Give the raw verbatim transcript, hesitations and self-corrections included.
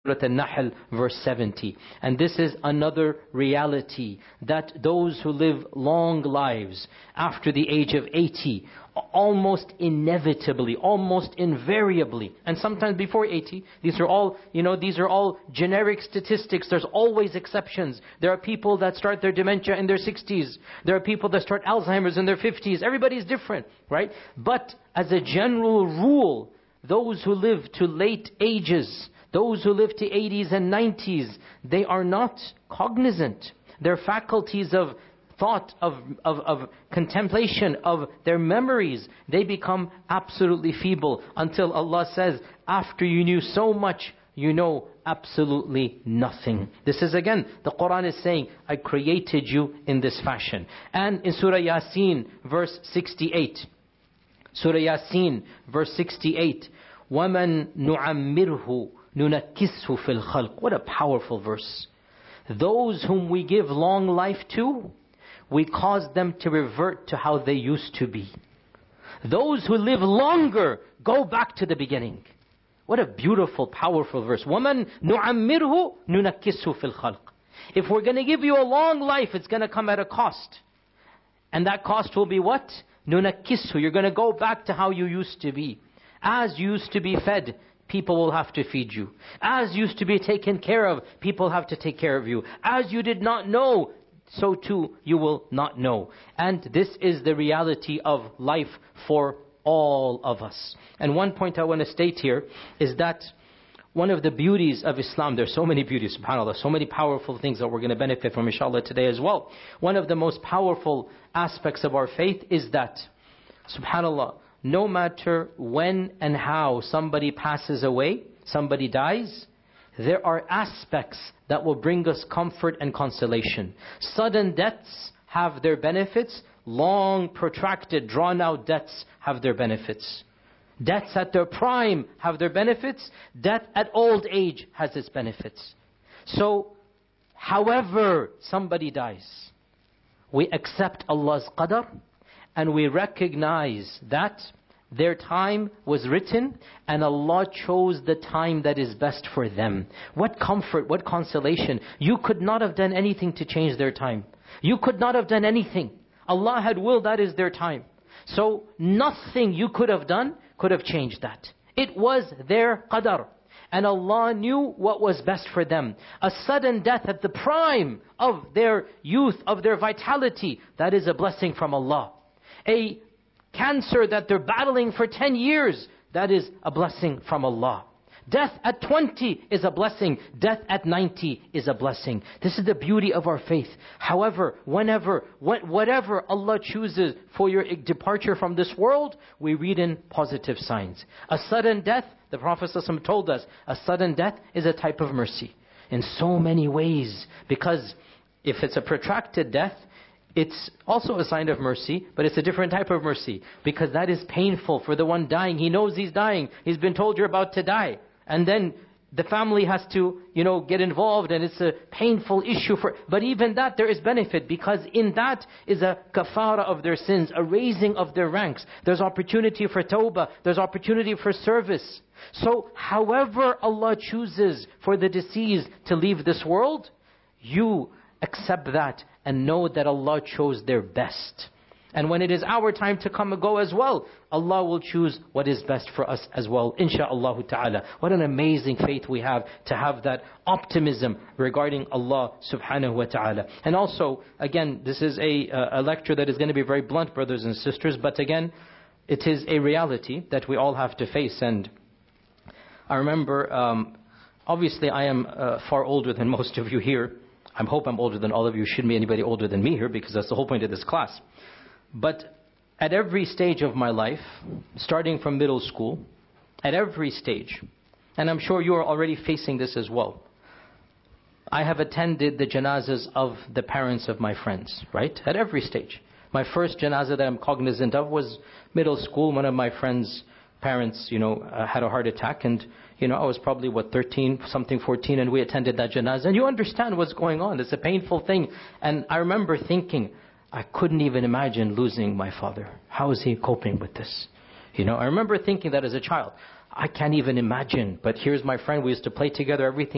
Surah An-Nahl verse seventy. And this is another reality, that those who live long lives after the age of eighty, almost inevitably, almost invariably, and sometimes before eighty, these are all, you know, these are all generic statistics. There's always exceptions. There are people that start their dementia in their sixties. There are people that start Alzheimer's in their fifties. Everybody's different, right? But as a general rule, those who live to late ages, those who live to eighties and nineties, they are not cognizant. Their faculties of thought, of, of, of contemplation, of their memories, they become absolutely feeble until Allah says, after you knew so much, you know absolutely nothing. This is again, the Quran is saying, I created you in this fashion. And in Surah Yasin, verse sixty-eight, Surah Yasin, verse sixty-eight, وَمَن نُعَمِّرْهُ نُنَكِّسْهُ فِي الْخَلْقِ. What a powerful verse. Those whom we give long life to, we cause them to revert to how they used to be. Those who live longer go back to the beginning. What a beautiful, powerful verse. وَمَن نُعَمِّرْهُ نُنَكِّسْهُ فِي الْخَلْقِ. If we're going to give you a long life, it's going to come at a cost. And that cost will be what? نُنَكِّسْهُ. You're going to go back to how you used to be. As you used to be fed, people will have to feed you. As you used to be taken care of, people have to take care of you. As you did not know, so too you will not know. And this is the reality of life for all of us. And one point I want to state here is that one of the beauties of Islam, there's so many beauties, subhanAllah, so many powerful things that we're going to benefit from inshallah today as well. One of the most powerful aspects of our faith is that, subhanAllah, no matter when and how somebody passes away, somebody dies, there are aspects that will bring us comfort and consolation. Sudden deaths have their benefits. Long, protracted, drawn-out deaths have their benefits. Deaths at their prime have their benefits. Death at old age has its benefits. So, however somebody dies, we accept Allah's qadr, and we recognize that their time was written and Allah chose the time that is best for them. What comfort, what consolation. You could not have done anything to change their time. You could not have done anything. Allah had willed that is their time. So nothing you could have done could have changed that. It was their qadar. And Allah knew what was best for them. A sudden death at the prime of their youth, of their vitality, that is a blessing from Allah. A cancer that they're battling for ten years, that is a blessing from Allah. Death at twenty is a blessing. Death at ninety is a blessing. This is the beauty of our faith. However, whenever, whatever Allah chooses for your departure from this world, we read in positive signs. A sudden death, the Prophet ﷺ told us, a sudden death is a type of mercy. In so many ways. Because if it's a protracted death, it's also a sign of mercy, but it's a different type of mercy. Because that is painful for the one dying. He knows he's dying. He's been told you're about to die. And then the family has to, you know, get involved, and it's a painful issue for... But even that, there is benefit, because in that is a kafara of their sins, a raising of their ranks. There's opportunity for tawbah. There's opportunity for service. So, however Allah chooses for the deceased to leave this world, you accept that and know that Allah chose their best. And when it is our time to come and go as well, Allah will choose what is best for us as well, insha'Allah ta'ala. What an amazing faith we have to have that optimism regarding Allah subhanahu wa ta'ala. And also, again, this is a, a lecture that is going to be very blunt, brothers and sisters, but again, it is a reality that we all have to face. And I remember, um, obviously I am uh, far older than most of you here. I hope I'm older than all of you. Shouldn't be anybody older than me here, because that's the whole point of this class. But at every stage of my life, starting from middle school, at every stage, and I'm sure you are already facing this as well, I have attended the janazas of the parents of my friends, right? At every stage. My first janazah that I'm cognizant of was middle school. One of my friends' parents, you know, uh, had a heart attack, and you know, I was probably, what, thirteen, something, fourteen, and we attended that janazah. And you understand what's going on. It's a painful thing. And I remember thinking, I couldn't even imagine losing my father. How is he coping with this? You know, I remember thinking that as a child. I can't even imagine. But here's my friend. We used to play together, everything.